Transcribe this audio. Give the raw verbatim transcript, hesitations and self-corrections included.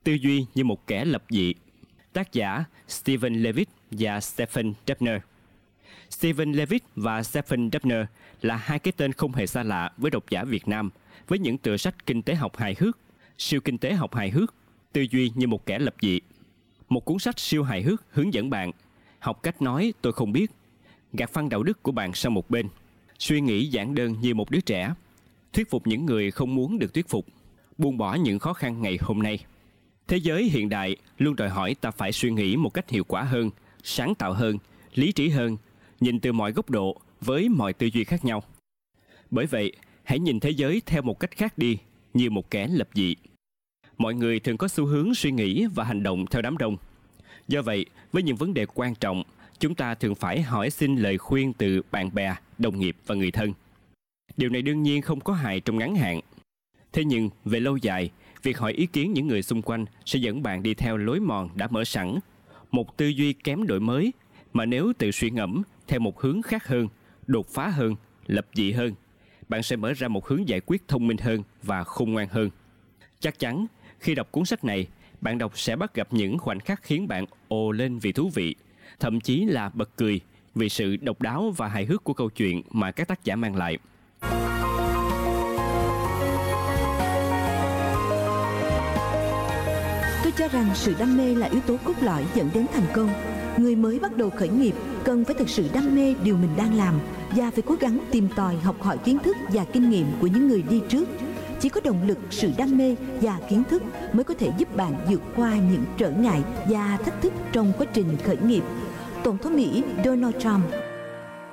Tư duy như một kẻ lập dị. Tác giả Steven Levitt và Stephen Dubner. Steven Levitt và Stephen Dubner là hai cái tên không hề xa lạ với độc giả Việt Nam, với những tựa sách kinh tế học hài hước, siêu kinh tế học hài hước, tư duy như một kẻ lập dị. Một cuốn sách siêu hài hước hướng dẫn bạn học cách nói tôi không biết, gạt phăng đạo đức của bạn sang một bên, suy nghĩ giản đơn như một đứa trẻ, thuyết phục những người không muốn được thuyết phục, buông bỏ những khó khăn ngày hôm nay. Thế giới hiện đại luôn đòi hỏi ta phải suy nghĩ một cách hiệu quả hơn, sáng tạo hơn, lý trí hơn, nhìn từ mọi góc độ với mọi tư duy khác nhau. Bởi vậy, hãy nhìn thế giới theo một cách khác đi, như một kẻ lập dị. Mọi người thường có xu hướng suy nghĩ và hành động theo đám đông. Do vậy, với những vấn đề quan trọng, chúng ta thường phải hỏi xin lời khuyên từ bạn bè, đồng nghiệp và người thân. Điều này đương nhiên không có hại trong ngắn hạn. Thế nhưng, về lâu dài, việc hỏi ý kiến những người xung quanh sẽ dẫn bạn đi theo lối mòn đã mở sẵn, một tư duy kém đổi mới, mà nếu tự suy ngẫm theo một hướng khác hơn, đột phá hơn, lập dị hơn, bạn sẽ mở ra một hướng giải quyết thông minh hơn và khôn ngoan hơn. Chắc chắn, khi đọc cuốn sách này, bạn đọc sẽ bắt gặp những khoảnh khắc khiến bạn ồ lên vì thú vị, thậm chí là bật cười vì sự độc đáo và hài hước của câu chuyện mà các tác giả mang lại. Tôi cho rằng sự đam mê là yếu tố cốt lõi dẫn đến thành công. Người mới bắt đầu khởi nghiệp cần phải thực sự đam mê điều mình đang làm và phải cố gắng tìm tòi học hỏi kiến thức và kinh nghiệm của những người đi trước. Chỉ có động lực, sự đam mê và kiến thức mới có thể giúp bạn vượt qua những trở ngại và thách thức trong quá trình khởi nghiệp. Tổng thống Mỹ Donald Trump